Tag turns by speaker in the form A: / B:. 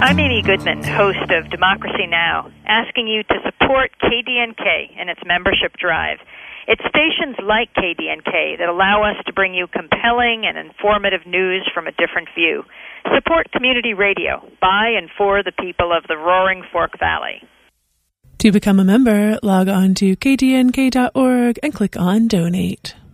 A: I'm Amy Goodman, host of Democracy Now!, asking you to support KDNK and its membership drive. It's stations like KDNK that allow us to bring you compelling and informative news from a different view. Support community radio by and for the people of the Roaring Fork Valley.
B: To become a member, log on to kdnk.org and click on Donate.